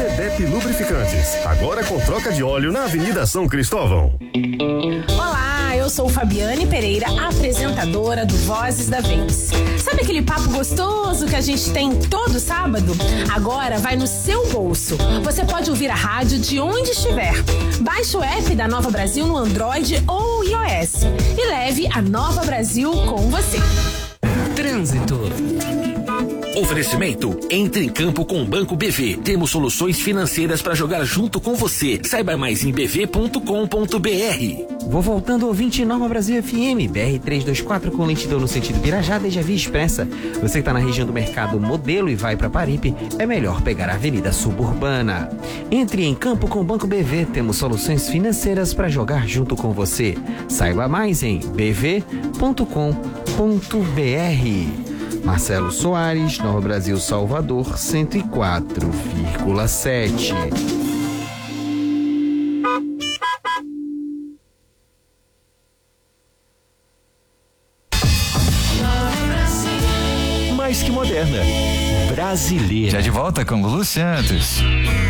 CDEP Lubrificantes, agora com troca de óleo na Avenida São Cristóvão. Olá, eu sou Fabiane Pereira, apresentadora do Vozes da Vez. Sabe aquele papo gostoso que a gente tem todo sábado? Agora vai no seu bolso. Você pode ouvir a rádio de onde estiver. Baixe o app da Nova Brasil no Android ou iOS e leve a Nova Brasil com você. Trânsito. Oferecimento: entre em campo com o Banco BV. Temos soluções financeiras para jogar junto com você. Saiba mais em bv.com.br. Vou voltando, ouvinte, Nova Brasil FM, BR-324 com lentidão no sentido Pirajá, desde a Via Expressa. Você que está na região do Mercado Modelo e vai para Paripe, é melhor pegar a Avenida Suburbana. Entre em campo com o Banco BV. Temos soluções financeiras para jogar junto com você. Saiba mais em bv.com.br. Marcelo Soares, Nova Brasil Salvador, 104,7. Mais que moderna, brasileira. Já de volta com Lulu Santos.